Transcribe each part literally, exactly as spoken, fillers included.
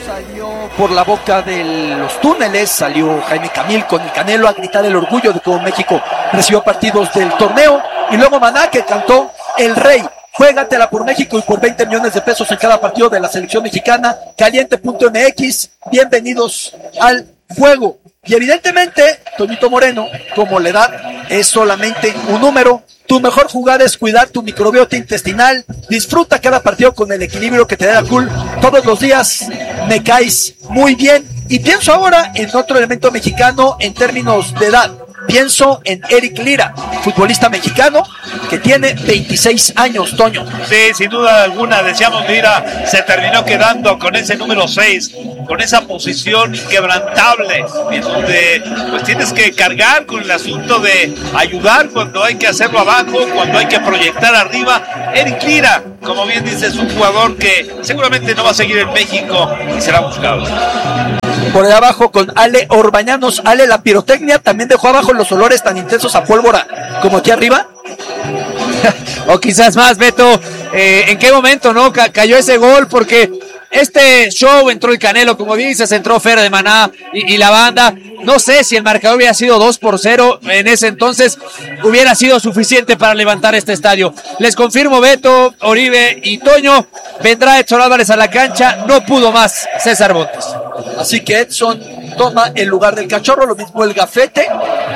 Salió por la boca de los túneles, salió Jaime Camil con el Canelo a gritar el orgullo de cómo México recibió partidos del torneo, y luego Maná, que cantó El Rey. Juégatela por México y por veinte millones de pesos en cada partido de la selección mexicana. Caliente punto M X, bienvenidos al juego. Y evidentemente, Toñito Moreno, como la edad es solamente un número, tu mejor jugada es cuidar tu microbiota intestinal. Disfruta cada partido con el equilibrio que te da Cool. Todos los días me caes muy bien. Y pienso ahora en otro elemento mexicano en términos de edad. Pienso en Eric Lira, futbolista mexicano que tiene veintiséis años, Toño. Sí, sin duda alguna, decíamos, Lira se terminó quedando con ese número seis, con esa posición inquebrantable, en donde pues tienes que cargar con el asunto de ayudar cuando hay que hacerlo abajo, cuando hay que proyectar arriba. Eric Lira, como bien dices, es un jugador que seguramente no va a seguir en México y será buscado. Por ahí abajo con Ale Orbañanos. Ale, la pirotecnia también dejó abajo los olores tan intensos a pólvora como aquí arriba. O quizás más, Beto. Eh, ¿En qué momento no Ca- cayó ese gol? Porque este show entró el Canelo, como dices, entró Fer de Maná y, y la banda. No sé si el marcador hubiera sido dos por cero en ese entonces, hubiera sido suficiente para levantar este estadio. Les confirmo, Beto, Oribe y Toño, vendrá Edson Álvarez a la cancha, no pudo más César Montes. Así que Edson toma el lugar del Cachorro, lo mismo el Gafete.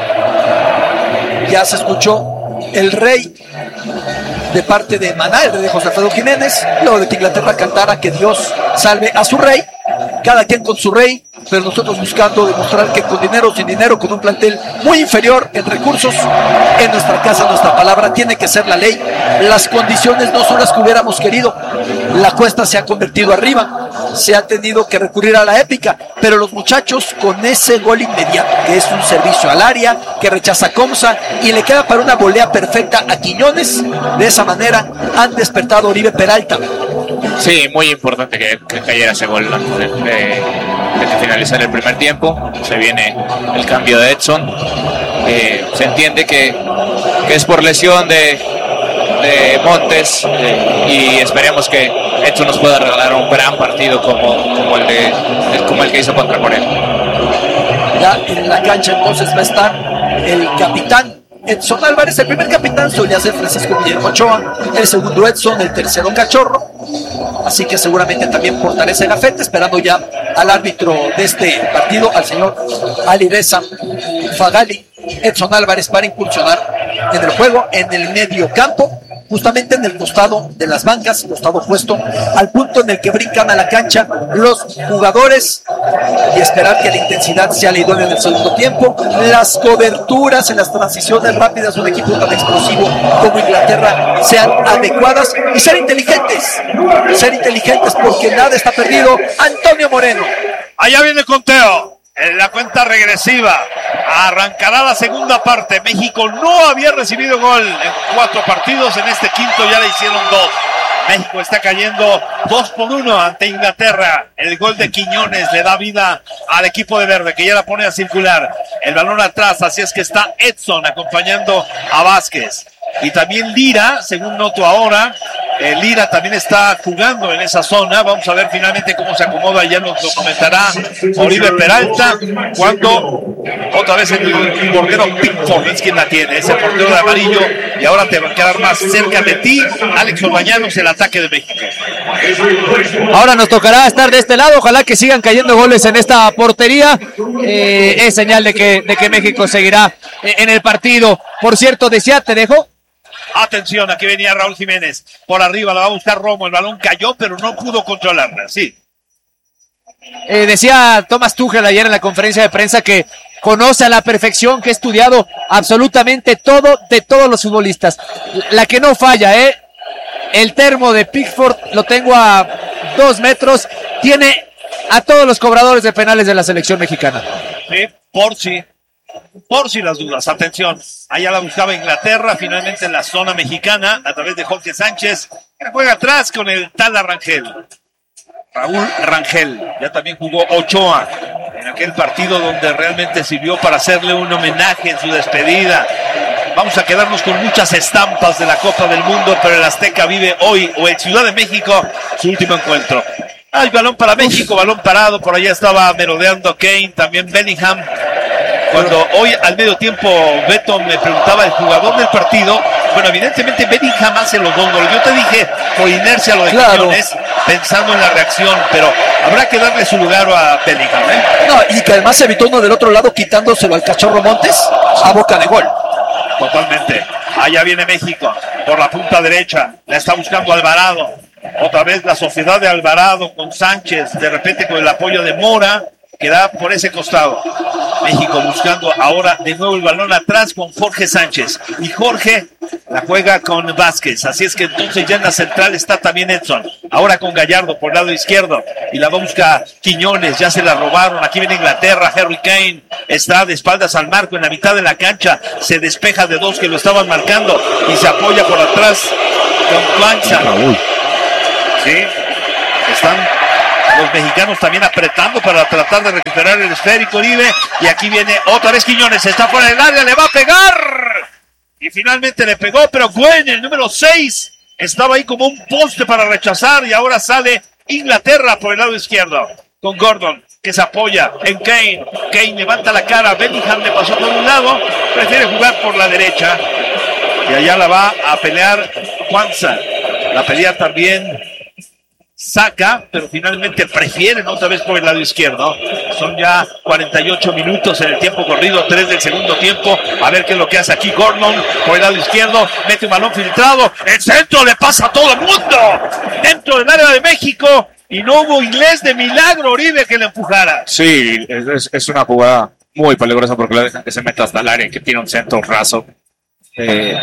Ya se escuchó El Rey de parte de Maná, el rey de José Alfredo Jiménez. Luego de que Inglaterra cantara que Dios salve a su rey, cada quien con su rey, pero nosotros buscando demostrar que con dinero, sin dinero, con un plantel muy inferior en recursos, en nuestra casa, nuestra palabra tiene que ser la ley. Las condiciones no son las que hubiéramos querido. La cuesta se ha convertido arriba, se ha tenido que recurrir a la épica, pero los muchachos con ese gol inmediato, que es un servicio al área, que rechaza Comsa y le queda para una volea perfecta a Quiñones, de esa manera han despertado a Oribe Peralta. Sí, muy importante que, que cayera ese gol antes de, de, de que finalizara el primer tiempo. Se viene el cambio de Edson. Eh, se entiende que, que es por lesión de, de Montes, eh, y esperemos que Edson nos pueda regalar un gran partido como, como, el, de, el, como el que hizo contra Corea. Ya en la cancha entonces va a estar el capitán Edson Álvarez. El primer capitán solía ser Francisco Guillermo Ochoa, el segundo Edson, el tercero Cachorro, así que seguramente también portará ese gafete, esperando ya al árbitro de este partido, al señor Alireza Fagali. Edson Álvarez para incursionar en el juego, en el medio campo, justamente en el costado de las bancas, costado opuesto al punto en el que brincan a la cancha los jugadores, y esperar que la intensidad sea la idónea en el segundo tiempo. Las coberturas en las transiciones rápidas de un equipo tan explosivo como Inglaterra sean adecuadas y ser inteligentes, ser inteligentes porque nada está perdido. Antonio Moreno. Allá viene el conteo. En la cuenta regresiva arrancará la segunda parte. México no había recibido gol en cuatro partidos, en este quinto ya le hicieron dos. México está cayendo dos por uno ante Inglaterra. El gol de Quiñones le da vida al equipo de verde, que ya la pone a circular. El balón atrás, así es que está Edson acompañando a Vázquez. Y también Lira, según noto ahora, eh, Lira también está jugando en esa zona. Vamos a ver finalmente cómo se acomoda, ya nos lo comentará Oribe Peralta, cuando otra vez el portero Pickford es quien la tiene, ese portero de amarillo, y ahora te va a quedar más cerca de ti, Alex Orbañanos, el ataque de México. Ahora nos tocará estar de este lado, ojalá que sigan cayendo goles en esta portería. Eh, es señal de que, de que México seguirá en el partido. Por cierto, decía, te dejo. Atención, aquí venía Raúl Jiménez, por arriba la va a buscar Romo, el balón cayó pero no pudo controlarla, sí. Eh, decía Thomas Tuchel ayer en la conferencia de prensa que conoce a la perfección, que ha estudiado absolutamente todo de todos los futbolistas. La que no falla, ¿eh? El termo de Pickford lo tengo a dos metros, tiene a todos los cobradores de penales de la selección mexicana. Sí, por si, por si las dudas, atención. Allá la buscaba Inglaterra, finalmente en la zona mexicana, a través de Jorge Sánchez, que juega atrás con el tal Rangel. Raúl Rangel, ya también jugó Ochoa en aquel partido donde realmente sirvió para hacerle un homenaje en su despedida. Vamos a quedarnos con muchas estampas de la Copa del Mundo, pero el Azteca vive hoy, o en Ciudad de México, su último encuentro. Hay balón para México, balón parado, por allá estaba merodeando Kane, también Bellingham. Cuando hoy al medio tiempo Beto me preguntaba el jugador del partido, bueno, evidentemente Bellingham hace los dos goles. Yo te dije por inercia lo de Claro. Quiñones, pensando en la reacción, pero habrá que darle su lugar a Bellingham, ¿eh? No, y que además evitó uno del otro lado quitándoselo al Cachorro Montes a boca de gol. Totalmente. Allá viene México por la punta derecha, la está buscando Alvarado. Otra vez la sociedad de Alvarado con Sánchez, de repente con el apoyo de Mora, que da por ese costado. México buscando ahora de nuevo el balón atrás con Jorge Sánchez. Y Jorge la juega con Vázquez. Así es que entonces ya en la central está también Edson. Ahora con Gallardo por el lado izquierdo. Y la busca Quiñones. Ya se la robaron. Aquí viene Inglaterra. Harry Kane está de espaldas al marco en la mitad de la cancha. Se despeja de dos que lo estaban marcando. Y se apoya por atrás con Plancha. Sí. Están los mexicanos también apretando para tratar de recuperar el esférico, Uribe. Y aquí viene otra vez Quiñones. Está fuera del área, le va a pegar. Y finalmente le pegó, pero Gwen, el número seis, estaba ahí como un poste para rechazar. Y ahora sale Inglaterra por el lado izquierdo. Con Gordon, que se apoya en Kane. Kane levanta la cara. Bellingham le pasó por un lado. Prefiere jugar por la derecha. Y allá la va a pelear Juanza. La pelea también Saca, pero finalmente prefieren otra vez por el lado izquierdo. Son ya cuarenta y ocho minutos en el tiempo corrido, tres del segundo tiempo. A ver qué es lo que hace aquí Gordon por el lado izquierdo. Mete un balón filtrado. El centro le pasa a todo el mundo. Dentro del área de México. Y no hubo inglés de milagro, Uribe, que le empujara. Sí, es, es una jugada muy peligrosa porque la dejan que se meta hasta el área, que tiene un centro raso. Eh,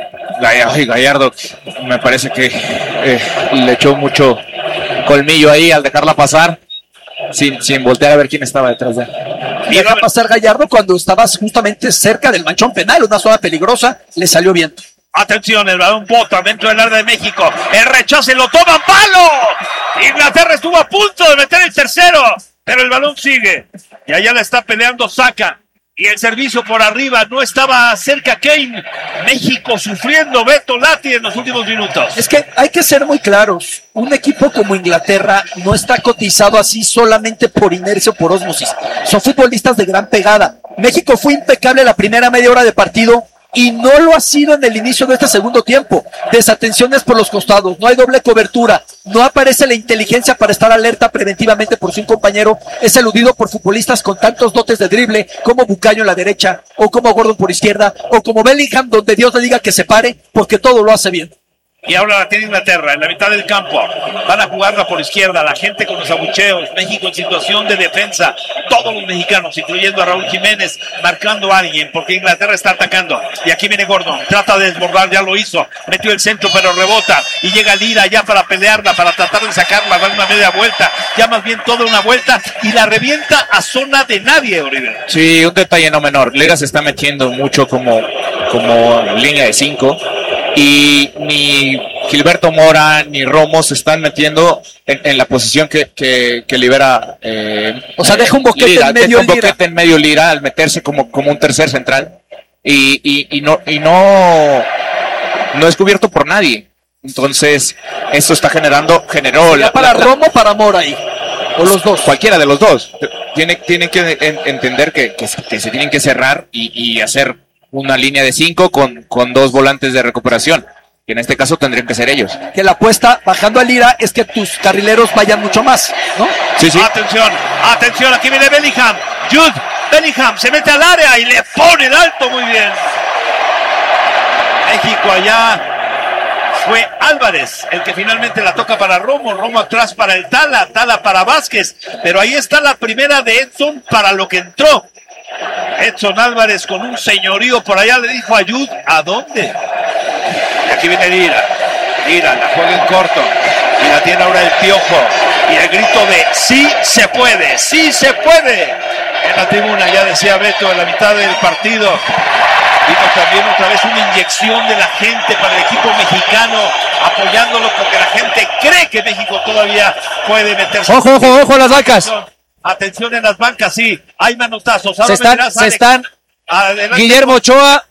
Gallardo me parece que eh, le echó mucho colmillo ahí al dejarla pasar sin, sin voltear a ver quién estaba detrás de él. Y deja pasar Gallardo cuando estabas justamente cerca del manchón penal, una zona peligrosa, le salió bien. Atención, el balón bota dentro del área de México. El rechace lo toma palo. Inglaterra estuvo a punto de meter el tercero, pero el balón sigue. Y allá la está peleando Saca. Y el servicio por arriba no estaba cerca Kane. México sufriendo, Beto Lati en los últimos minutos. Es que hay que ser muy claros. Un equipo como Inglaterra no está cotizado así solamente por inercia o por ósmosis. Son futbolistas de gran pegada. México fue impecable la primera media hora de partido y no lo ha sido en el inicio de este segundo tiempo. Desatenciones por los costados, no hay doble cobertura, no aparece la inteligencia para estar alerta preventivamente por si un compañero es eludido por futbolistas con tantos dotes de drible como Bucaño en la derecha, o como Gordon por izquierda, o como Bellingham, donde Dios le diga que se pare, porque todo lo hace bien. Y ahora la tiene Inglaterra en la mitad del campo. Van a jugarla por izquierda, la gente con los abucheos. México en situación de defensa. Todos los mexicanos, incluyendo a Raúl Jiménez, marcando a alguien, porque Inglaterra está atacando. Y aquí viene Gordon, trata de desbordar, ya lo hizo. Metió el centro, pero rebota. Y llega Lira ya para pelearla, para tratar de sacarla, dar una media vuelta. Ya más bien toda una vuelta. Y la revienta a zona de nadie, Oribe. Sí, un detalle no menor. Lira se está metiendo mucho como, como línea de cinco. Y ni Gilberto Mora ni Romo se están metiendo en, en la posición que, que, que libera. Eh, o sea, deja un boquete Lira, en medio deja un boquete Lira. en medio Lira al meterse como, como un tercer central. Y, y, y, no, y no, no es cubierto por nadie. Entonces, esto está generando, generó. ¿Ya para la, Romo o para Mora ahí? O los dos. Cualquiera de los dos. Tiene, tienen que en, entender que, que, que se tienen que cerrar y, y hacer una línea de cinco con, con dos volantes de recuperación, que en este caso tendrían que ser ellos. Que la apuesta bajando a Lira es que tus carrileros vayan mucho más, ¿no? Sí, sí. Atención, atención, aquí viene Bellingham. Jude Bellingham se mete al área y le pone el alto muy bien. México allá fue Álvarez el que finalmente la toca para Romo. Romo atrás para el Tala, Tala para Vázquez. Pero ahí está la primera de Edson para lo que entró. Edson Álvarez con un señorío por allá le dijo a Jude, ¿a dónde? Y aquí viene Lira. Lira la juega en corto. Y la tiene ahora el Piojo. Y el grito de sí se puede, sí se puede. En la tribuna ya decía Beto en la mitad del partido. Vimos también otra vez una inyección de la gente para el equipo mexicano, apoyándolo porque la gente cree que México todavía puede meterse. Ojo, ojo, ojo las vacas. Atención en las bancas, sí, hay manotazos. Ahora se están, se están Guillermo Ochoa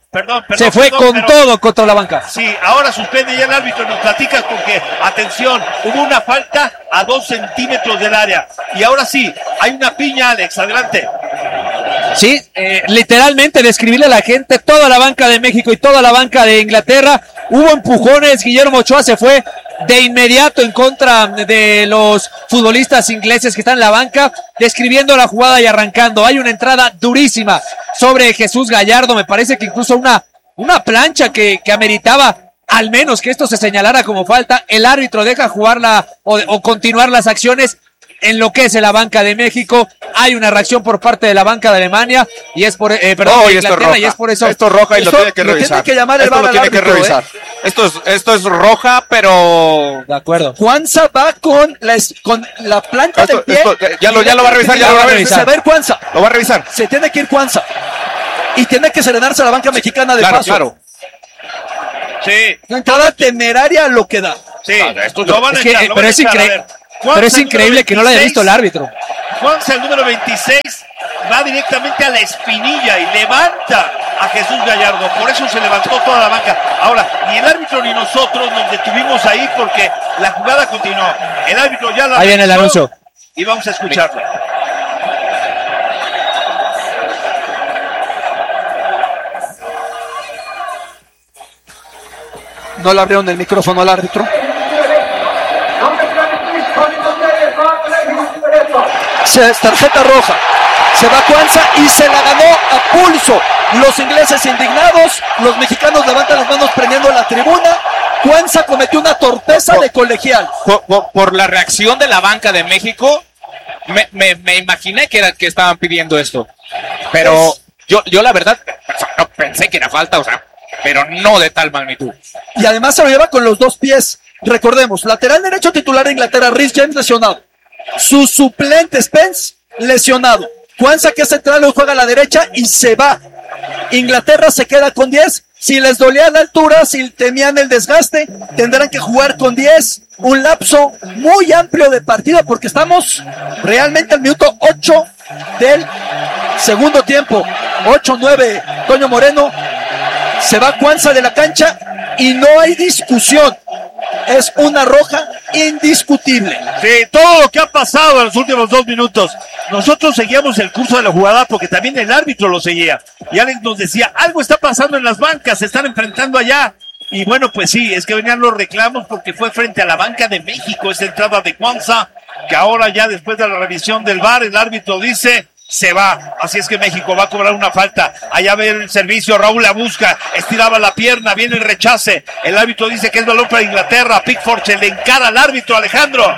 Perdón, perdón. Se fue perdón, con pero, todo contra la banca. Sí, ahora suspende ya el árbitro. Nos platica con que, atención, hubo una falta a dos centímetros del área. Y ahora sí, hay una piña, Alex. Adelante. Sí, eh, literalmente describirle a la gente, toda la banca de México y toda la banca de Inglaterra. Hubo empujones, Guillermo Ochoa se fue de inmediato en contra de los futbolistas ingleses que están en la banca, describiendo la jugada y arrancando. Hay una entrada durísima sobre Jesús Gallardo, me parece que incluso una, una plancha que, que ameritaba al menos que esto se señalara como falta. El árbitro deja jugarla o, o continuar las acciones. Enloquece la banca de México, hay una reacción por parte de la banca de Alemania y es por eh, perdón, Oh, de y esto es roja. y es por eso Esto es roja y Esto lo tiene que lo revisar. tiene que llamar el esto V A R lo al tiene que árbitro, revisar. ¿eh? Esto es esto es roja, pero de acuerdo. Juanza va con la, es- con la planta Esto- de pie. esto, ya lo- ya lo va a revisar, ya lo va a revisar. Se va a ir Juanza. lo va a revisar. Se tiene que ir Juanza. Y tiene que serenarse a la banca mexicana de Claro, paso. claro. Sí, Una entrada temeraria a lo que da. sí. esto- Lo van a Es que, echar, eh, lo pero van a es echar, a increíble, ver. Juanza, pero es el increíble número que no lo haya visto el veintiséis. árbitro. Juanza, el número veintiséis, va directamente a la espinilla y levanta a Jesús Gallardo. Por eso se levantó toda la banca. Ahora, ni el árbitro ni nosotros nos detuvimos ahí porque la jugada continuó. El árbitro ya la Ahí viene el revisó anuncio. y vamos a escucharlo. No le abrieron el micrófono al árbitro. Se, tarjeta roja. Se va Juanza y se la ganó a pulso. Los ingleses indignados, los mexicanos levantan las manos prendiendo la tribuna. Juanza cometió una torpeza de colegial. Por, por- por la reacción de la banca de México, me, me- me imaginé que era que estaban pidiendo esto. Pero Es- yo, yo la verdad o sea, no pensé que era falta, o sea, pero no de tal magnitud. Y además se lo lleva con los dos pies. Recordemos, lateral derecho titular de Inglaterra, Reece James lesionado. Su suplente Spence lesionado. Juanza, que es central, lo juega a la derecha y se va. Inglaterra se queda con diez. Si les dolía la altura, si temían el desgaste, tendrán que jugar con diez. Un lapso muy amplio de partida porque estamos realmente al minuto ocho del segundo tiempo. ocho nueve, Toño Moreno. Se va Juanza de la cancha y no hay discusión. Es una roja indiscutible. Sí, todo lo que ha pasado en los últimos dos minutos. Nosotros seguíamos el curso de la jugada porque también el árbitro lo seguía. Y Alex nos decía, algo está pasando en las bancas, se están enfrentando allá. Y bueno, pues sí, es que venían los reclamos porque fue frente a la banca de México esa entrada de Juanza, que ahora ya después de la revisión del V A R, el árbitro dice, se va. Así es que México va a cobrar una falta. Allá ve el servicio, Raúl la busca, estiraba la pierna, viene el rechace. El árbitro dice que es balón para Inglaterra. Pickford se le encara al árbitro, Alejandro.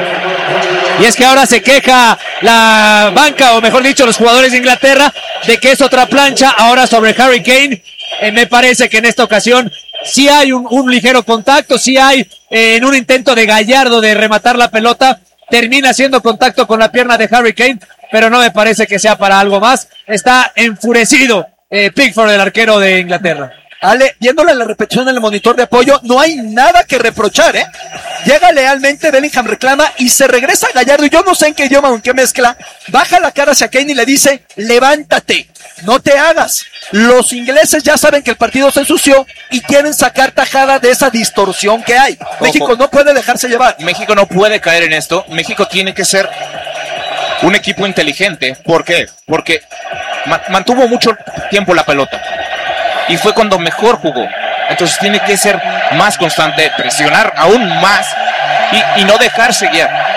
Y es que ahora se queja la banca, o mejor dicho, los jugadores de Inglaterra, de que es otra plancha ahora sobre Harry Kane. Eh, me parece que en esta ocasión sí hay un, un ligero contacto, sí hay eh, en un intento de Gallardo de rematar la pelota, termina haciendo contacto con la pierna de Harry Kane, pero no me parece que sea para algo más. Está enfurecido eh, Pickford, el arquero de Inglaterra. Ale, viéndole la repetición en el monitor de apoyo, no hay nada que reprochar, ¿eh? Llega lealmente, Bellingham reclama y se regresa a Gallardo, y yo no sé en qué idioma o en qué mezcla, baja la cara hacia Kane y le dice, levántate, no te hagas. Los ingleses ya saben que el partido se ensució y quieren sacar tajada de esa distorsión que hay. México no puede dejarse llevar. México no puede caer en esto. México tiene que ser un equipo inteligente. ¿Por qué? Porque ma- mantuvo mucho tiempo la pelota y fue cuando mejor jugó. Entonces tiene que ser más constante, presionar aún más y, y no dejarse guiar.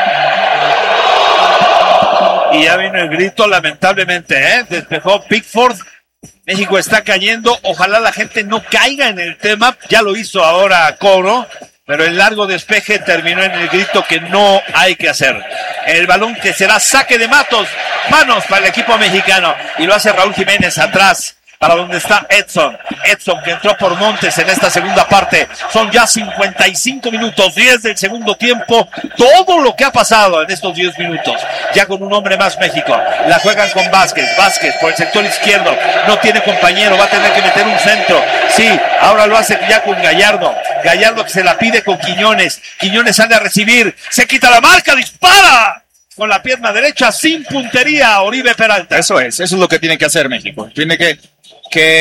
Y ya vino el grito, lamentablemente, ¿eh? Despejó Pickford. México está cayendo. Ojalá la gente no caiga en el tema. Ya lo hizo ahora Coro. Pero el largo despeje terminó en el grito que no hay que hacer. El balón que será saque de Matos. Manos para el equipo mexicano. Y lo hace Raúl Jiménez atrás. Para donde está Edson. Edson que entró por Montes en esta segunda parte. Son ya cincuenta y cinco minutos, diez del segundo tiempo. Todo lo que ha pasado en estos diez minutos. Ya con un hombre más México. La juegan con Vázquez. Vázquez por el sector izquierdo. No tiene compañero. Va a tener que meter un centro. Sí, ahora lo hace ya con Gallardo. Gallardo que se la pide con Quiñones. Quiñones sale a recibir. Se quita la marca. Dispara. Con la pierna derecha sin puntería. Oribe Peralta. Eso es, eso es lo que tiene que hacer México. Tiene que, que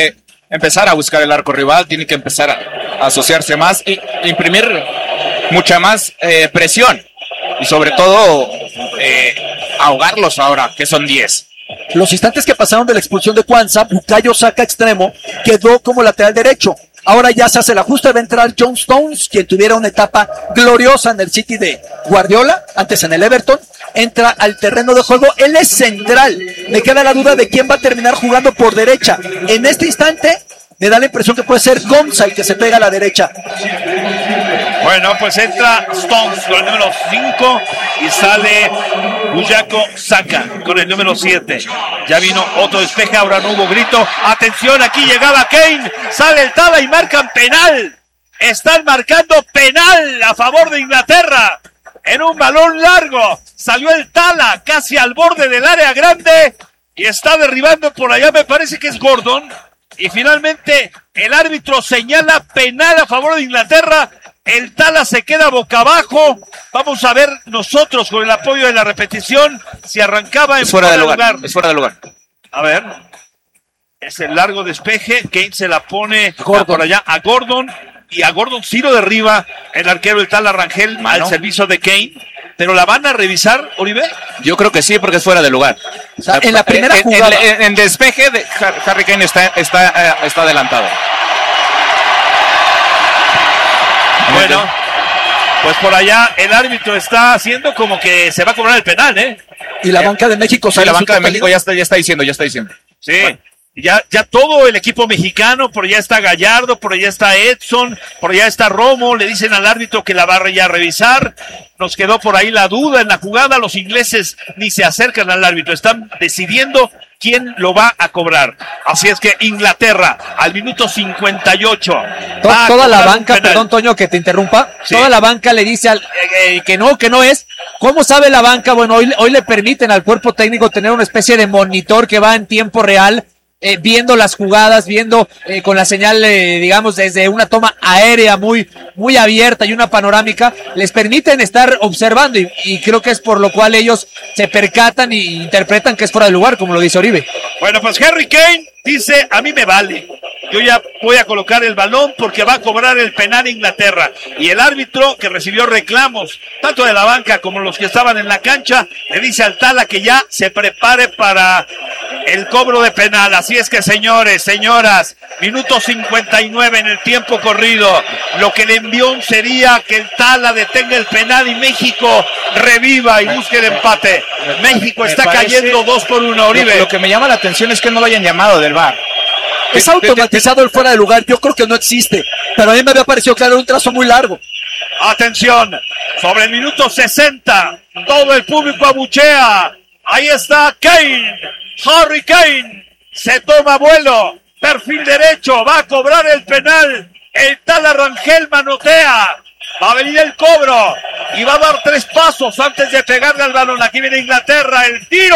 empezar a buscar el arco rival, tiene que empezar a, a asociarse más y imprimir mucha más eh, presión y sobre todo eh, ahogarlos ahora, que son diez. Los instantes que pasaron de la expulsión de Cuanza, Bukayo Saka extremo, quedó como lateral derecho. Ahora ya se hace el ajuste, va a entrar John Stones, quien tuviera una etapa gloriosa en el City de Guardiola, antes en el Everton, entra al terreno de juego, él es central. Me queda la duda de quién va a terminar jugando por derecha. En este instante me da la impresión que puede ser Gonza el que se pega a la derecha. Bueno, pues entra Stones con el número cinco y sale Bukayo Saka con el número siete. Ya vino otro despeje, ahora no hubo grito. Atención, aquí llegaba Kane, sale el Tala y marcan penal. Están marcando penal a favor de Inglaterra. En un balón largo salió el Tala casi al borde del área grande y está derribando por allá, me parece que es Gordon. Y finalmente el árbitro señala penal a favor de Inglaterra. El Tala se queda boca abajo. Vamos a ver nosotros con el apoyo de la repetición si arrancaba en Es fuera de lugar. lugar. Es fuera de lugar. A ver. Es el largo despeje. Kane se la pone Gordon. por allá a Gordon. Y a Gordon sí lo derriba el arquero del Tala Rangel Mano. al servicio de Kane. Pero la van a revisar, Oribe. Yo creo que sí, porque es fuera de lugar. O sea, en la primera en, jugada. En, en, en despeje, de Harry Kane está, está, eh, está adelantado. Bueno, pues por allá el árbitro está haciendo como que se va a cobrar el penal, ¿eh? Y la banca de México Sí, sale la en su banca de México totalidad. ya está, ya está diciendo, ya está diciendo. Sí. Bueno. Ya, ya todo el equipo mexicano, por allá está Gallardo, por allá está Edson, por allá está Romo, le dicen al árbitro que la va a ya revisar. Nos quedó por ahí la duda en la jugada, los ingleses ni se acercan al árbitro, están decidiendo quién lo va a cobrar. Así es que Inglaterra, al minuto cincuenta y ocho. To- toda la banca, perdón Toño que te interrumpa, Sí. toda la banca le dice al, eh, eh, que no, que no es. ¿Cómo sabe la banca? Bueno, hoy, hoy le permiten al cuerpo técnico tener una especie de monitor que va en tiempo real, eh, viendo las jugadas, viendo eh, con la señal, eh, digamos, desde una toma aérea muy, muy abierta y una panorámica, les permiten estar observando y, y creo que es por lo cual ellos se percatan y interpretan que es fuera de lugar, como lo dice Oribe. Bueno, pues Harry Kane dice, a mí me vale. Yo ya voy a colocar el balón porque va a cobrar el penal Inglaterra. Y el árbitro, que recibió reclamos, tanto de la banca como los que estaban en la cancha, le dice al Tala que ya se prepare para el cobro de penal. Así es que, señores, señoras, minuto cincuenta y nueve en el tiempo corrido. Lo que le envió sería que el Tala detenga el penal y México reviva y busque el empate. México está Me parece- cayendo dos por uno, Oribe. Lo, lo que me llama la atención es que no lo hayan llamado del V A R. Es automatizado el fuera de lugar, yo creo que no existe, pero a mí me había parecido claro un trazo muy largo. Atención, sobre el minuto sesenta, todo el público abuchea. Ahí está Kane, Harry Kane, se toma vuelo, perfil derecho, va a cobrar el penal. El Tala Rangel manotea, va a venir el cobro y va a dar tres pasos antes de pegarle al balón. Aquí viene Inglaterra, el tiro,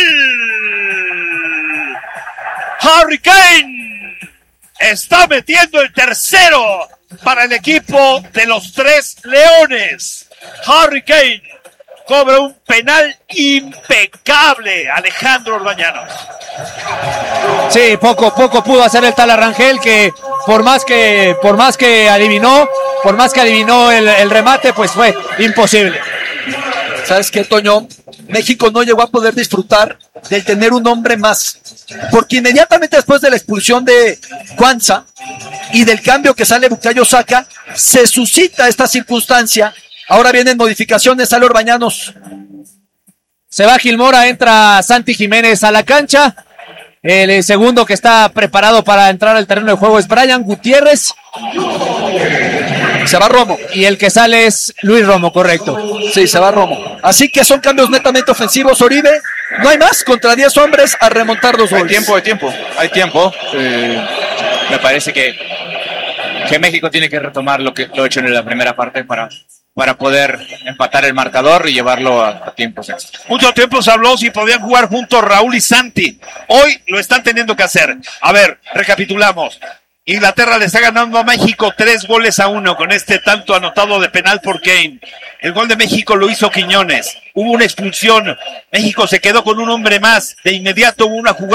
gol. Harry Kane está metiendo el tercero para el equipo de los Tres Leones. Harry Kane cobra un penal impecable, Alejandro Orbañanos. Sí, poco, poco pudo hacer el Tala Rangel, que por más que, por más que adivinó, por más que adivinó el, el remate, pues fue imposible. ¿Sabes qué, Toño? México no llegó a poder disfrutar del tener un hombre más, porque inmediatamente después de la expulsión de Cuanza y del cambio que sale Bukayo Saka, se suscita esta circunstancia. Ahora vienen modificaciones, sale Orbañanos. Se va Gilmora, entra Santi Jiménez a la cancha. El segundo que está preparado para entrar al terreno de juego es Brian Gutiérrez. Se va Romo. Y el que sale es Luis Romo, correcto. Sí, se va Romo. Así que son cambios netamente ofensivos, Oribe. No hay más, contra diez hombres a remontar los Hay goles. tiempo, hay tiempo, hay tiempo. Eh, me parece que, que México tiene que retomar lo que lo hecho en la primera parte para, para poder empatar el marcador y llevarlo a, a tiempos extra. Mucho tiempo se habló si podían jugar juntos Raúl y Santi. Hoy lo están teniendo que hacer. A ver, recapitulamos. Inglaterra le está ganando a México tres goles a uno con este tanto anotado de penal por Kane. El gol de México lo hizo Quiñones. Hubo una expulsión. México se quedó con un hombre más. De inmediato hubo una jugada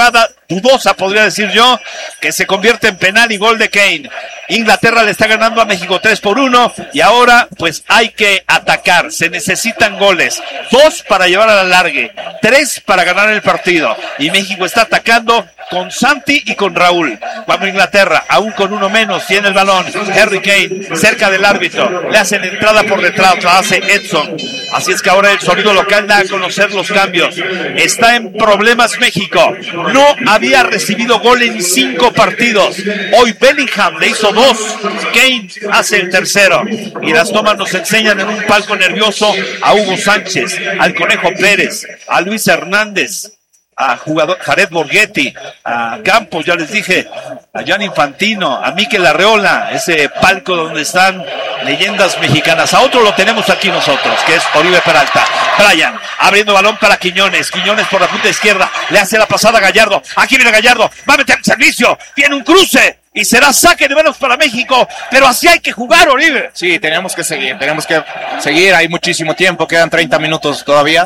dudosa, podría decir yo, que se convierte en penal y gol de Kane. Inglaterra le está ganando a México tres por uno y ahora pues hay que atacar, se necesitan goles, dos para llevar a la largue, tres para ganar el partido y México está atacando con Santi y con Raúl, cuando Inglaterra, aún con uno menos, tiene el balón. Harry Kane, cerca del árbitro, le hacen entrada por detrás, la hace Edson. Así es que ahora el sonido local da a conocer los cambios. Está en problemas México. No había recibido gol en cinco partidos. Hoy Bellingham le hizo dos. Kane hace el tercero. Y las tomas nos enseñan en un palco nervioso a Hugo Sánchez, al Conejo Pérez, a Luis Hernández, a jugador Jared Borghetti, a Campos, ya les dije, a Gianni Infantino, a Mikel Arreola, ese palco donde están leyendas mexicanas. A otro lo tenemos aquí nosotros, que es Oribe Peralta. Brian, abriendo balón para Quiñones, Quiñones por la punta izquierda, le hace la pasada a Gallardo, aquí viene Gallardo, va a meter el servicio, tiene un cruce, y será saque de manos para México, pero así hay que jugar, Oribe. Sí, tenemos que seguir, tenemos que seguir, hay muchísimo tiempo, quedan treinta minutos todavía,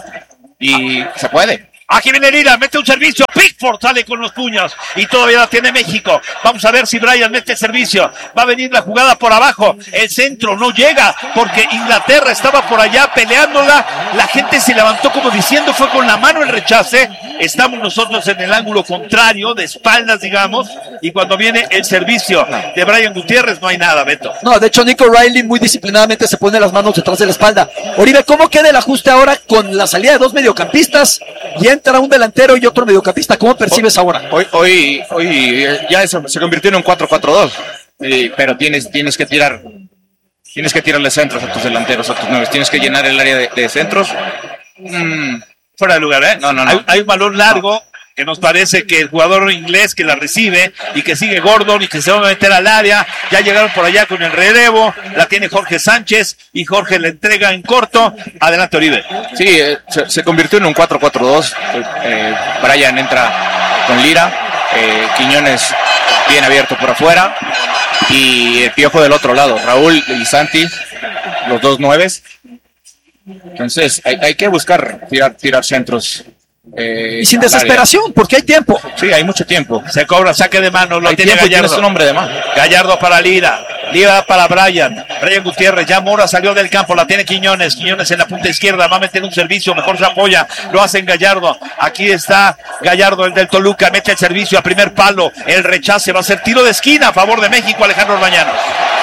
y se puede. Aquí viene Lira, mete un servicio, Pickford sale con los puños y todavía la tiene México. Vamos a ver si Brian mete el servicio, va a venir la jugada por abajo, el centro no llega porque Inglaterra estaba por allá peleándola, la gente se levantó como diciendo, fue con la mano el rechace, estamos nosotros en el ángulo contrario, de espaldas digamos, y cuando viene el servicio de Brian Gutiérrez no hay nada, Beto. No, de hecho Nico Riley muy disciplinadamente se pone las manos detrás de la espalda. Oribe, ¿cómo queda el ajuste ahora con la salida de dos mediocampistas y entra un delantero y otro mediocampista? ¿Cómo percibes ahora? Hoy, hoy, hoy ya eso se convirtió en un cuatro cuatro dos, eh, pero tienes, tienes que tirar, tienes que tirarle centros a tus delanteros, a tus nueve, tienes que llenar el área de, de centros. Mm, fuera de lugar, ¿eh? No, no, no. Hay, hay un balón largo. No. Que nos parece que el jugador inglés que la recibe y que sigue Gordon y que se va a meter al área, ya llegaron por allá con el relevo, la tiene Jorge Sánchez y Jorge le entrega en corto. Adelante, Oribe. Sí, eh, se, se convirtió en un cuatro cuatro dos, eh, Brian entra con Lira, eh, Quiñones bien abierto por afuera y el Piojo del otro lado, Raúl y Santi, los dos nueves. Entonces hay, hay que buscar tirar, tirar centros. Eh, y sin desesperación, porque hay tiempo. Sí, hay mucho tiempo. Se cobra saque de mano, lo hay tiene tiempo, Gallardo. Tiene su nombre de mano. Gallardo para Lira, Lira para Brian, Brian Gutiérrez, ya Mora salió del campo, la tiene Quiñones, Quiñones en la punta izquierda, va a meter un servicio, mejor se apoya, lo hace en Gallardo, aquí está Gallardo, el del Toluca, mete el servicio a primer palo, el rechace, va a ser tiro de esquina a favor de México, Alejandro Orbañanos.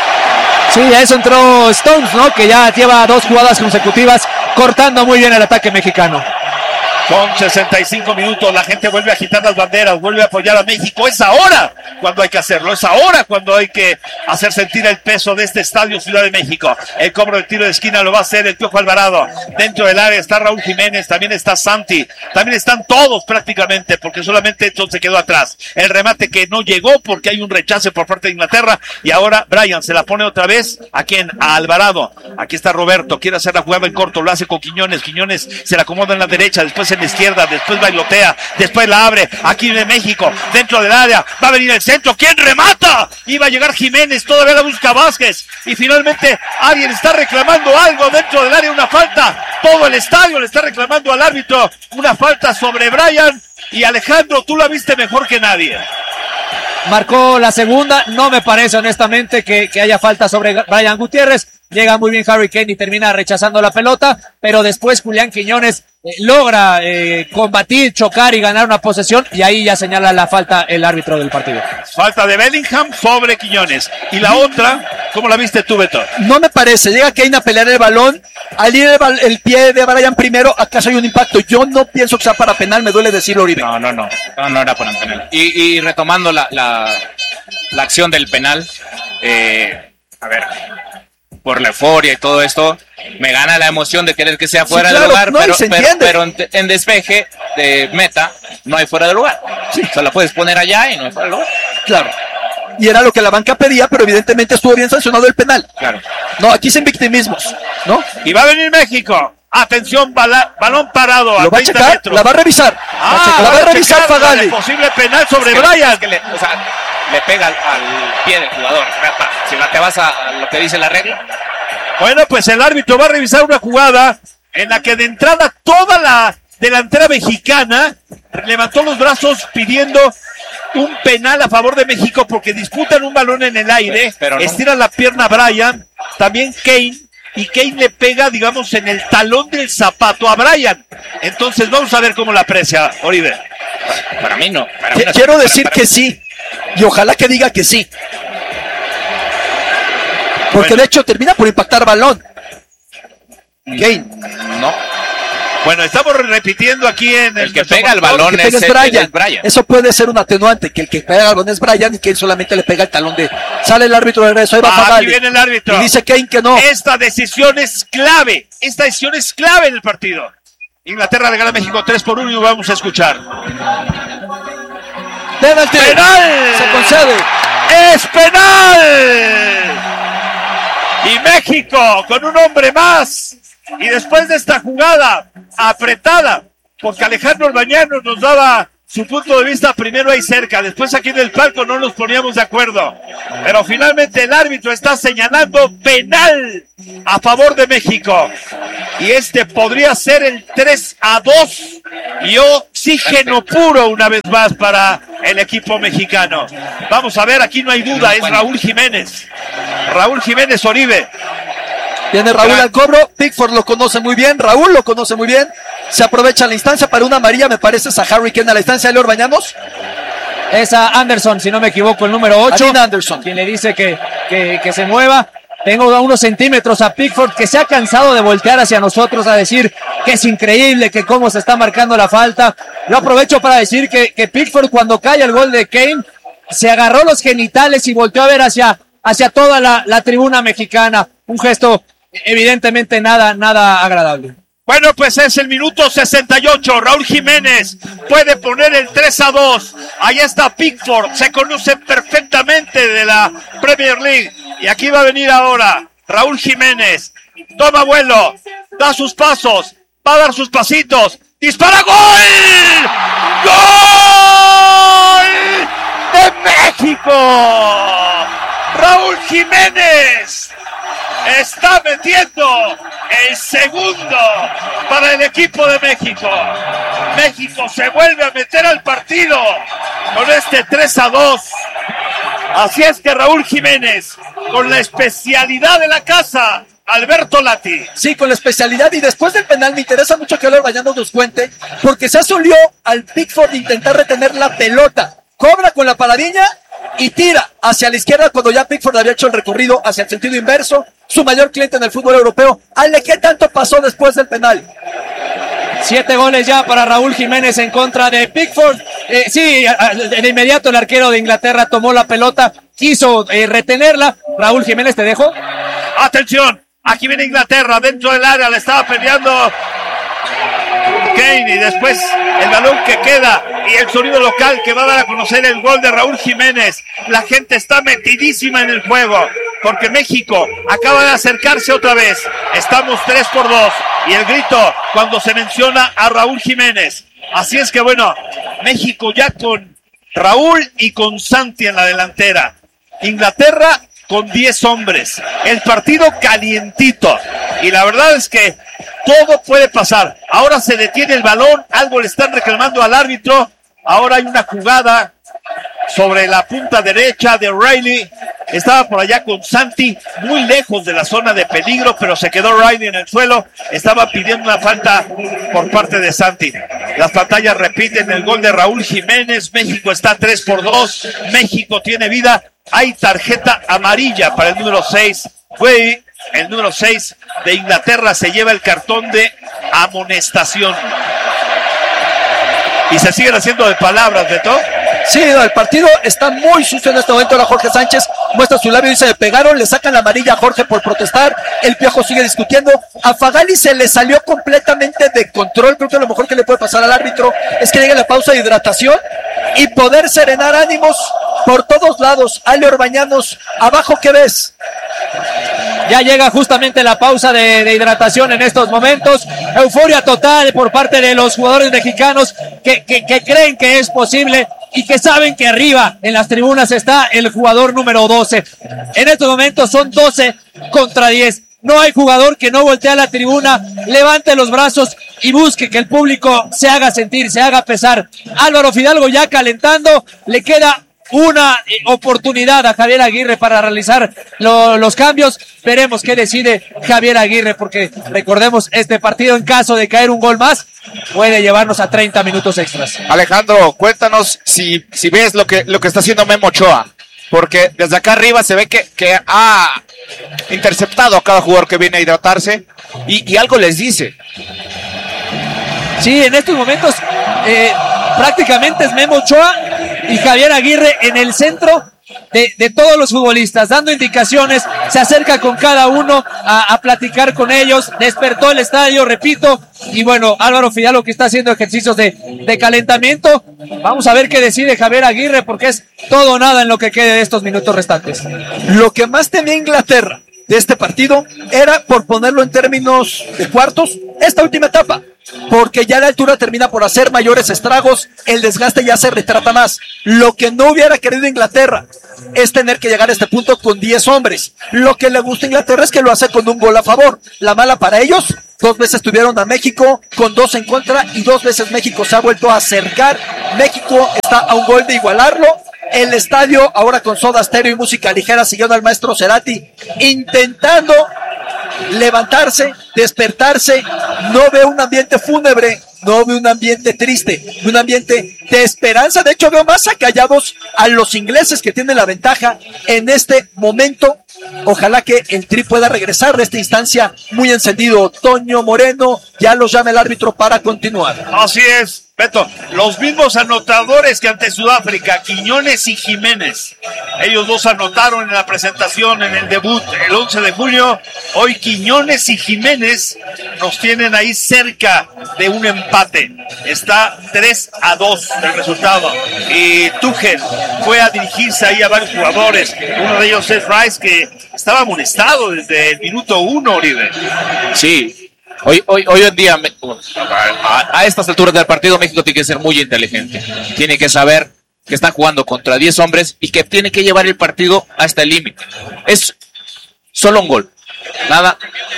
Sí, a eso entró Stones, ¿no? Que ya lleva dos jugadas consecutivas cortando muy bien el ataque mexicano. Con sesenta y cinco minutos la gente vuelve a agitar las banderas, vuelve a apoyar a México. Es ahora cuando hay que hacerlo, es ahora cuando hay que hacer sentir el peso de este estadio Ciudad de México. El cobro del tiro de esquina lo va a hacer el Piojo Alvarado. Dentro del área está Raúl Jiménez, también está Santi, también están todos prácticamente, porque solamente Edson se quedó atrás. El remate que no llegó porque hay un rechace por parte de Inglaterra y ahora Brian se la pone otra vez. ¿A quién? A Alvarado. Aquí está Roberto, quiere hacer la jugada en corto, lo hace con Quiñones. Quiñones se la acomoda en la derecha, después en la izquierda, después bailotea, después la abre, aquí de México, dentro del área, va a venir el centro, ¿quién remata? Iba a llegar Jiménez, todavía la busca Vázquez, y finalmente alguien está reclamando algo dentro del área, una falta, todo el estadio le está reclamando al árbitro, una falta sobre Brian, y Alejandro, tú la viste mejor que nadie. Marcó la segunda, no me parece honestamente que, que haya falta sobre Brian Gutiérrez. Llega muy bien Harry Kane y termina rechazando la pelota, pero después Julián Quiñones eh, logra eh, combatir, chocar y ganar una posesión, y ahí ya señala la falta el árbitro del partido. Falta de Bellingham sobre Quiñones. Y la otra, ¿cómo la viste tú, Beto? No me parece, llega Kane a pelear el balón, al ir el, el pie de Brian primero, acaso hay un impacto. Yo no pienso que sea para penal, me duele decirlo, Oribe. No, no, no, no, no era para penal. Y, y retomando la, la, la acción del penal, eh, a ver... por la euforia y todo esto, me gana la emoción de querer que sea fuera sí, claro, de lugar, no, pero, pero, pero en, en despeje de meta no hay fuera de lugar. Sí. O sea, la puedes poner allá y no hay fuera de lugar. Claro. Y era lo que la banca pedía, pero evidentemente estuvo bien sancionado el penal. Claro. No, aquí sin victimismos, ¿no? Y va a venir México. Atención, bala, balón parado a Lo va a checar, metros. La va a revisar. Ah, la va a revisar Fagali. Posible penal sobre es que, Brian. Es que le, o sea, le pega al, al pie del jugador. Si te vas a, a lo que dice la regla. Bueno, pues el árbitro va a revisar una jugada en la que de entrada toda la delantera mexicana levantó los brazos pidiendo un penal a favor de México porque disputan un balón en el aire, pero no. Estira la pierna Brian, también Kane, y Kane le pega, digamos, en el talón del zapato a Brian. Entonces vamos a ver cómo la aprecia Oribe. Para mí no. Para mí no. Quiero decir que sí, y ojalá que diga que sí. Porque Bueno. de hecho termina por impactar balón. Kane. No. Bueno, estamos repitiendo aquí en el... El que pega el balón Que es, es el- Brian. es Brian. Eso puede ser un atenuante, que el que pega el balón es Brian y que él solamente le pega el talón de... Sale el árbitro de regreso, ahí va Ah, aquí Fagali. viene el árbitro. Y dice Kane que no. Esta decisión es clave. Esta decisión es clave en el partido. Inglaterra le gana a México tres por uno y vamos a escuchar. Penalti. ¡Penal! Se concede. ¡Es penal! Y México con un hombre más. Y después de esta jugada apretada, porque Alejandro Orbañanos nos daba su punto de vista primero ahí cerca, después aquí en el palco no nos poníamos de acuerdo. Pero finalmente el árbitro está señalando penal a favor de México. Y este podría ser el tres a dos y oxígeno puro una vez más para el equipo mexicano. Vamos a ver, aquí no hay duda, es Raúl Jiménez. Raúl Jiménez Oribe. Viene Raúl Gran- al cobro, Pickford lo conoce muy bien, Raúl lo conoce muy bien, se aprovecha la instancia para una amarilla, me parece, es a Harry Kane a la instancia de Leo Orbañanos. Es a Anderson, si no me equivoco, el número ocho. Dean Anderson. Quien le dice que, que, que se mueva. Tengo a unos centímetros a Pickford, que se ha cansado de voltear hacia nosotros a decir que es increíble, que cómo se está marcando la falta. Yo aprovecho para decir que, que Pickford, cuando cae el gol de Kane, se agarró los genitales y volteó a ver hacia, hacia toda la, la tribuna mexicana. Un gesto evidentemente nada, nada agradable. Bueno, pues es el minuto sesenta y ocho. Raúl Jiménez puede poner el tres a dos. Ahí está Pickford. Se conoce perfectamente de la Premier League. Y aquí va a venir ahora Raúl Jiménez. Toma vuelo. Da sus pasos. Va a dar sus pasitos. ¡Dispara! ¡Gol! ¡Gol! ¡De México! Raúl Jiménez está metiendo el segundo para el equipo de México. México se vuelve a meter al partido con este tres a dos. Así es que Raúl Jiménez, con la especialidad de la casa, Alberto Lati. Sí, con la especialidad, y después del penal me interesa mucho que Leo Orbañanos nos cuente, porque se asolió al Pickford de intentar retener la pelota, cobra con la paradilla y tira hacia la izquierda cuando ya Pickford había hecho el recorrido hacia el sentido inverso, su mayor cliente en el fútbol europeo. Ale, ¿qué tanto pasó después del penal? Siete goles ya para Raúl Jiménez en contra de Pickford. Eh, sí, a- a- de inmediato el arquero de Inglaterra tomó la pelota, quiso eh, retenerla. Raúl Jiménez, te dejo. Atención, aquí viene Inglaterra dentro del área, le estaba peleando Kane y después el balón que queda y el sonido local que va a dar a conocer el gol de Raúl Jiménez. La gente está metidísima en el juego porque México acaba de acercarse otra vez. Estamos tres por dos y el grito cuando se menciona a Raúl Jiménez. Así es que bueno, México ya con Raúl y con Santi en la delantera. Inglaterra con diez hombres. El partido calientito. Y la verdad es que todo puede pasar. Ahora se detiene el balón. Algo le están reclamando al árbitro. Ahora hay una jugada sobre la punta derecha de Riley. Estaba por allá con Santi, muy lejos de la zona de peligro, pero se quedó Riley en el suelo. Estaba pidiendo una falta por parte de Santi. Las pantallas repiten el gol de Raúl Jiménez. México está tres por dos. México tiene vida. Hay tarjeta amarilla para el número seis. Fue el número seis de Inglaterra. Se lleva el cartón de amonestación. Y se siguen haciendo de palabras, Beto. Sí, no, el partido está muy sucio en este momento. Ahora Jorge Sánchez muestra su labio y dice: le pegaron, le sacan la amarilla a Jorge por protestar. El Piojo sigue discutiendo. A Fagali se le salió completamente de control. Creo que lo mejor que le puede pasar al árbitro es que llegue la pausa de hidratación y poder serenar ánimos por todos lados. Ale Orbañanos, abajo, ¿qué ves? Ya llega justamente la pausa de, de hidratación en estos momentos. Euforia total por parte de los jugadores mexicanos que, que, que creen que es posible y que saben que arriba en las tribunas está el jugador número doce. En estos momentos son doce contra diez. No hay jugador que no voltee a la tribuna, levante los brazos y busque que el público se haga sentir, se haga pesar. Álvaro Fidalgo ya calentando, le queda una oportunidad a Javier Aguirre para realizar lo, los cambios. Veremos qué decide Javier Aguirre, porque recordemos, este partido, en caso de caer un gol más, puede llevarnos a treinta minutos extras. Alejandro, cuéntanos si, si ves lo que, lo que está haciendo Memo Ochoa, porque desde acá arriba se ve que, que ha interceptado a cada jugador que viene a hidratarse y, y algo les dice. Sí, en estos momentos eh, prácticamente es Memo Ochoa y Javier Aguirre en el centro de, de todos los futbolistas, dando indicaciones, se acerca con cada uno a, a platicar con ellos, despertó el estadio, repito, y bueno, Álvaro Fidalgo que está haciendo ejercicios de, de calentamiento. Vamos a ver qué decide Javier Aguirre, porque es todo o nada en lo que quede de estos minutos restantes. Lo que más temía Inglaterra de este partido era, por ponerlo en términos de cuartos, esta última etapa, porque ya la altura termina por hacer mayores estragos, el desgaste ya se retrata más. Lo que no hubiera querido Inglaterra es tener que llegar a este punto con diez hombres. Lo que le gusta a Inglaterra es que lo hace con un gol a favor. La mala para ellos, dos veces tuvieron a México con dos en contra y dos veces México se ha vuelto a acercar. México está a un gol de igualarlo. El estadio, ahora con soda estéreo y música ligera, siguiendo al maestro Cerati, intentando levantarse, despertarse. No veo un ambiente fúnebre, no veo un ambiente triste, un ambiente de esperanza. De hecho, veo más acallados a los ingleses, que tienen la ventaja en este momento. Ojalá que el Tri pueda regresar de esta instancia muy encendido. Toño Moreno, ya los llama el árbitro para continuar. Así es, Beto. Los mismos anotadores que ante Sudáfrica, Quiñones y Jiménez. Ellos dos anotaron en la presentación, en el debut, el once de julio. Hoy Quiñones y Jiménez nos tienen ahí cerca de un empate. Está tres a dos el resultado. Y Tuchel fue a dirigirse ahí a varios jugadores. Uno de ellos es Rice, que estaba amonestado desde el minuto uno, Oribe. Sí, hoy, hoy, hoy en día, a, a estas alturas del partido, México tiene que ser muy inteligente. Tiene que saber que está jugando contra diez hombres y que tiene que llevar el partido hasta el límite. Es solo un gol, nada.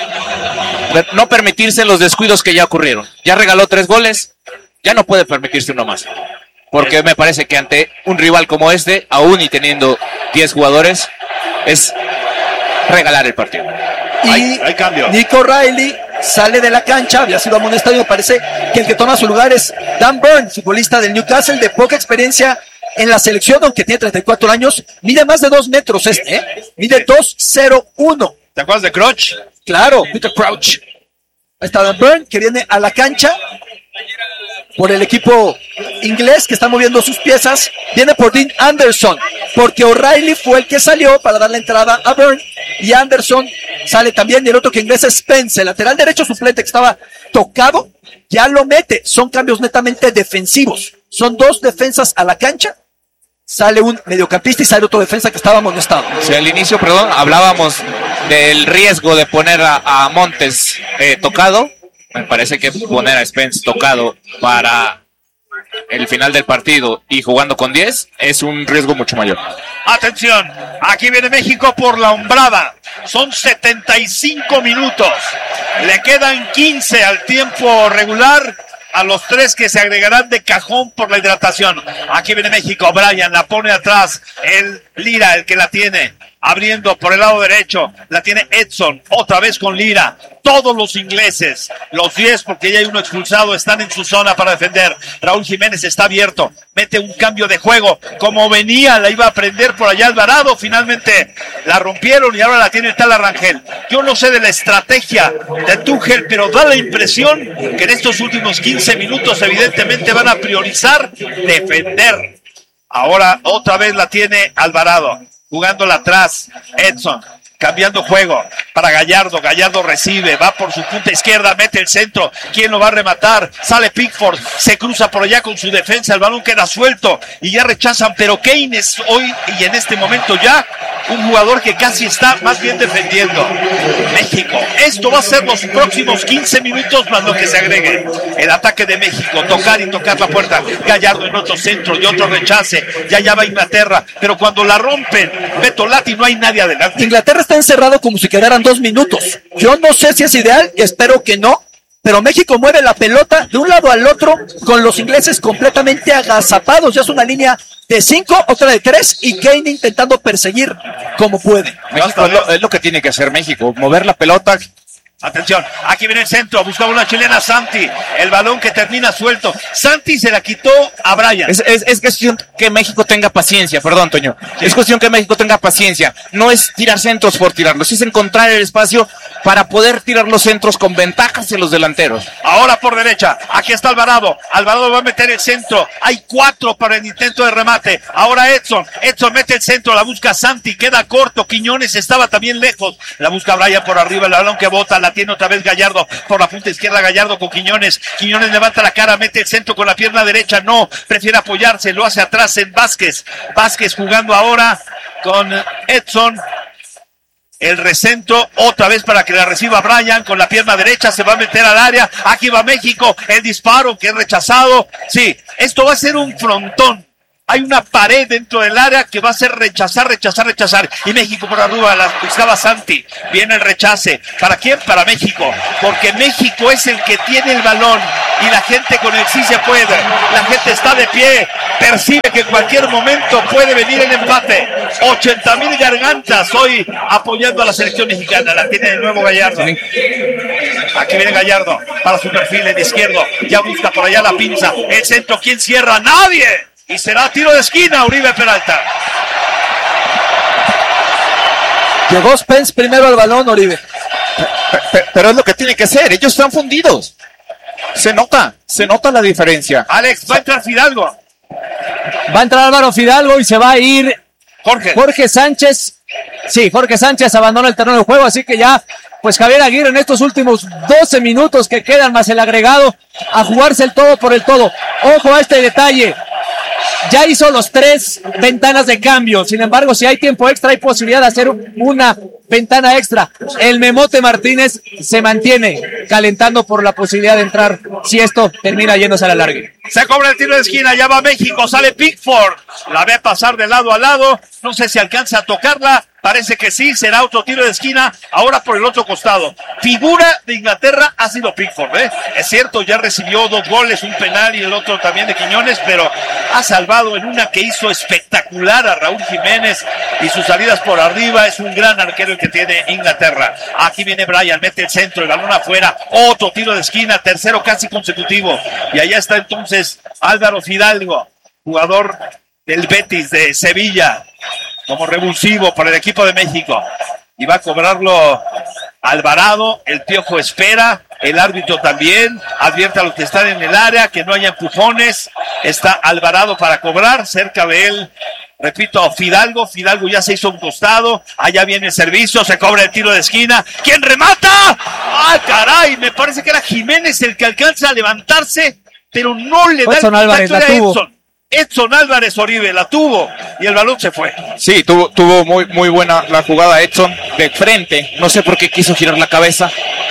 No permitirse los descuidos que ya ocurrieron. Ya regaló tres goles, ya no puede permitirse uno más. Porque me parece que ante un rival como este, aún y teniendo diez jugadores, es regalar el partido. Y hay, hay cambio. Nico Riley sale de la cancha, había sido amonestado y me parece que el que toma su lugar es Dan Burn, futbolista del Newcastle, de poca experiencia en la selección, aunque tiene treinta y cuatro años. Mide más de dos metros este, ¿eh? Mide dos cero uno. ¿Te acuerdas de Crouch? Claro, Peter Crouch. Ahí está Dan Burn, que viene a la cancha por el equipo inglés, que está moviendo sus piezas. Viene por Dean Anderson, porque O'Reilly fue el que salió para dar la entrada a Burn, y Anderson sale también. Y el otro que ingresa es Spence, el lateral derecho suplente que estaba tocado, ya lo mete. Son cambios netamente defensivos, son dos defensas a la cancha. Sale un mediocampista y sale otro defensa que estaba amonestado. O sea, al inicio, perdón, hablábamos del riesgo de poner a, a Montes eh, tocado. Me parece que poner a Spence tocado para el final del partido y jugando con diez es un riesgo mucho mayor. Atención, aquí viene México por la hombrada. Son setenta y cinco minutos. Le quedan quince al tiempo regular, a los tres que se agregarán de cajón por la hidratación. Aquí viene México, Brian la pone atrás, el Lira, el que la tiene, abriendo por el lado derecho, la tiene Edson, otra vez con Lira. Todos los ingleses, los diez, porque ya hay uno expulsado, están en su zona para defender. Raúl Jiménez está abierto, mete un cambio de juego, como venía, la iba a prender por allá Alvarado, finalmente la rompieron y ahora la tiene Tala Rangel. Yo no sé de la estrategia de Tuchel, pero da la impresión que en estos últimos quince minutos evidentemente van a priorizar defender. Ahora otra vez la tiene Alvarado, jugándola atrás, Edson, cambiando juego para Gallardo. Gallardo recibe, va por su punta izquierda, mete el centro. ¿Quién lo va a rematar? Sale Pickford, se cruza por allá con su defensa, el balón queda suelto y ya rechazan, pero Kane es hoy y en este momento ya un jugador que casi está más bien defendiendo. México, esto va a ser los próximos quince minutos más lo que se agregue. El ataque de México, tocar y tocar la puerta. Gallardo en otro centro y otro rechace, ya ya va Inglaterra, pero cuando la rompen, Beto Lati, no hay nadie adelante. Inglaterra está encerrado como si quedaran dos minutos. Yo no sé si es ideal, espero que no, pero México mueve la pelota de un lado al otro con los ingleses completamente agazapados. Ya es una línea de cinco, otra de tres y Kane intentando perseguir como puede. México es lo, es lo que tiene que hacer México, mover la pelota. Atención, aquí viene el centro, buscaba una chilena Santi, el balón que termina suelto. Santi se la quitó a Brian. Es, es, es cuestión que México tenga paciencia, perdón, Toño. Sí. Es cuestión que México tenga paciencia. No es tirar centros por tirarlos, es encontrar el espacio para poder tirar los centros con ventajas de los delanteros. Ahora por derecha, aquí está Alvarado. Alvarado va a meter el centro. Hay cuatro para el intento de remate. Ahora Edson, Edson mete el centro, la busca Santi, queda corto. Quiñones estaba también lejos. La busca Brian por arriba, el balón que bota, la tiene otra vez Gallardo, por la punta izquierda Gallardo con Quiñones, Quiñones levanta la cara, mete el centro con la pierna derecha, no, prefiere apoyarse, lo hace atrás en Vázquez, Vázquez jugando ahora con Edson, el recentro otra vez para que la reciba Brian con la pierna derecha, se va a meter al área, aquí va México, el disparo que es rechazado, sí, esto va a ser un frontón. Hay una pared dentro del área que va a ser rechazar, rechazar, rechazar. Y México por arriba, la buscaba Santi. Viene el rechace. ¿Para quién? Para México. Porque México es el que tiene el balón. Y la gente con el sí se puede. La gente está de pie. Percibe que en cualquier momento puede venir el empate. ochenta mil gargantas hoy apoyando a la selección mexicana. La tiene de nuevo Gallardo. Aquí viene Gallardo para su perfil en izquierdo. Ya busca por allá la pinza. El centro, ¿quién cierra? ¡Nadie! Y será tiro de esquina, Uribe Peralta. Llegó Spence primero al balón, Uribe. Pero, pero es lo que tiene que ser. Ellos están fundidos. Se nota, se nota la diferencia. Alex, va a entrar Fidalgo. Va a entrar Álvaro Fidalgo y se va a ir Jorge. Jorge Sánchez. Sí, Jorge Sánchez abandona el terreno de juego, así que ya, pues Javier Aguirre en estos últimos doce minutos que quedan más el agregado, a jugarse el todo por el todo. Ojo a este detalle. Ya hizo los tres ventanas de cambio. Sin embargo, si hay tiempo extra, hay posibilidad de hacer una ventana extra. El Memote Martínez se mantiene calentando por la posibilidad de entrar si esto termina yéndose a la larga. Se cobra el tiro de esquina, ya va México, sale Pickford. La ve pasar de lado a lado. No sé si alcanza a tocarla. Parece que sí, será otro tiro de esquina, ahora por el otro costado. Figura de Inglaterra ha sido Pickford, ¿eh? Es cierto, ya recibió dos goles, un penal y el otro también de Quiñones, pero ha salvado en una que hizo espectacular a Raúl Jiménez y sus salidas por arriba. Es un gran arquero el que tiene Inglaterra. Aquí viene Brian, mete el centro, el balón afuera, otro tiro de esquina, tercero casi consecutivo. Y allá está entonces Álvaro Fidalgo, jugador del Betis de Sevilla, como revulsivo para el equipo de México. Y va a cobrarlo Alvarado, el Piojo espera, el árbitro también, advierte a los que están en el área que no haya empujones. Está Alvarado para cobrar, cerca de él, repito, Fidalgo, Fidalgo ya se hizo un costado, allá viene el servicio, se cobra el tiro de esquina. ¿Quién remata? ¡Ah, caray! Me parece que era Jiménez el que alcanza a levantarse, pero no le da Edson el Álvarez la tuvo. Edson. Edson Álvarez Oribe la tuvo y el balón se fue. Sí, tuvo, tuvo muy, muy buena la jugada Edson de frente. No sé por qué quiso girar la cabeza.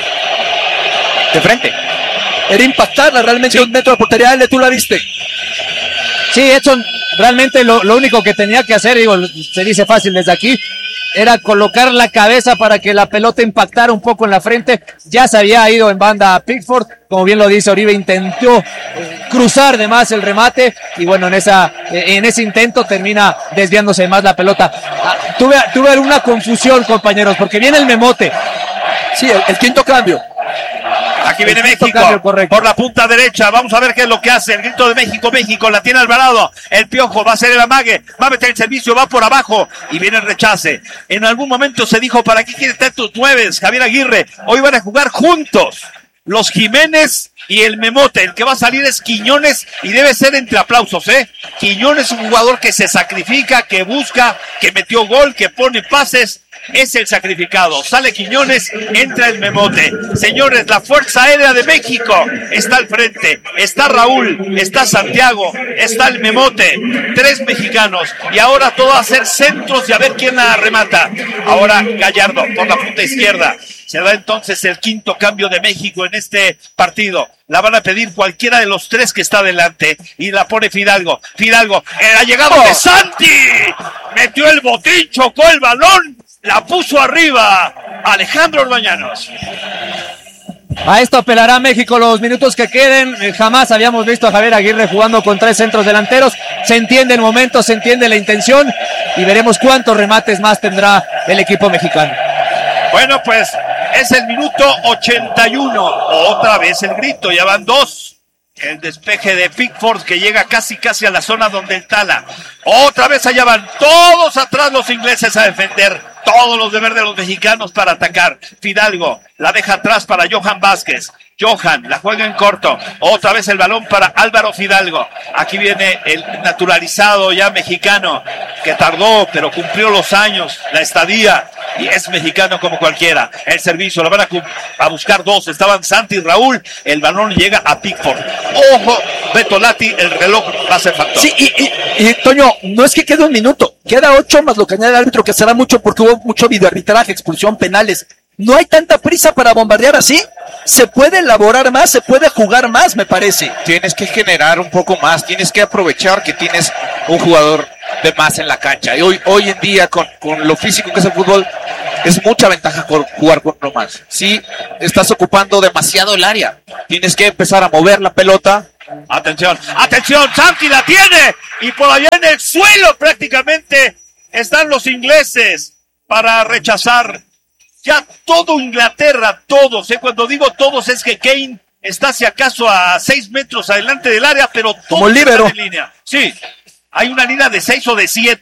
De frente. Era impactarla realmente, sí. Un metro de portería, tú la viste. Sí, Edson realmente lo, lo único que tenía que hacer, digo, se dice fácil desde aquí, era colocar la cabeza para que la pelota impactara un poco en la frente. Ya se había ido en banda a Pickford, como bien lo dice Oribe, intentó eh, cruzar de más el remate y bueno, en esa eh, en ese intento termina desviándose más la pelota. Ah, tuve, tuve una confusión, compañeros, porque viene el Memote. Sí, el, el quinto cambio. Aquí viene México, cambio, por la punta derecha, vamos a ver qué es lo que hace, el grito de México, México, la tiene Alvarado, el Piojo va a hacer el amague, va a meter el servicio, va por abajo, y viene el rechace. En algún momento se dijo, ¿para qué quieres tener tus nueves, Javier Aguirre? Hoy van a jugar juntos, los Jiménez y el Memote, el que va a salir es Quiñones, y debe ser entre aplausos, ¿eh? Quiñones es un jugador que se sacrifica, que busca, que metió gol, que pone pases, es el sacrificado. Sale Quiñones, entra el Memote. Señores, la Fuerza Aérea de México está al frente. Está Raúl, está Santiago, está el Memote. Tres mexicanos. Y ahora todo a hacer centros y a ver quién la remata. Ahora Gallardo por la punta izquierda. Se da entonces el quinto cambio de México en este partido. La van a pedir cualquiera de los tres que está adelante. Y la pone Fidalgo. Fidalgo, en la llegada oh. de Santi. Metió el botín, chocó el balón. La puso arriba Alejandro Orbañanos. A esto apelará México los minutos que queden. Eh, jamás habíamos visto a Javier Aguirre jugando con tres centros delanteros. Se entiende el momento, se entiende la intención y veremos cuántos remates más tendrá el equipo mexicano. Bueno, pues es el minuto ochenta y uno. Otra vez el grito, ya van dos. El despeje de Pickford que llega casi casi a la zona donde el Tala. Otra vez allá van todos atrás los ingleses a defender. Todos los deberes de los mexicanos para atacar. Fidalgo la deja atrás para Johan Vázquez. Johan la juega en corto. Otra vez el balón para Álvaro Fidalgo. Aquí viene el naturalizado ya mexicano que tardó pero cumplió los años, la estadía y es mexicano como cualquiera. El servicio lo van a, a buscar dos. Estaban Santi y Raúl. El balón llega a Pickford. Ojo, Beto Lati, el reloj va a ser factor. Sí, y, y, y Toño, no es que quede un minuto, queda ocho más lo que añade el árbitro, que será mucho porque hubo mucho videoarbitraje, expulsión, penales. No hay tanta prisa para bombardear así. Se puede elaborar más, se puede jugar más, me parece. Tienes que generar un poco más, tienes que aprovechar que tienes un jugador de más en la cancha. Y hoy, hoy en día, con, con lo físico que es el fútbol, es mucha ventaja jugar con uno más. Si estás ocupando demasiado el área, tienes que empezar a mover la pelota. Atención, atención, Santi la tiene y por allá en el suelo prácticamente están los ingleses para rechazar. Ya todo Inglaterra, todos, ¿eh? Cuando digo todos es que Kane está si acaso a seis metros adelante del área, pero todos como líbero están en línea. Sí, hay una línea de seis o de siete.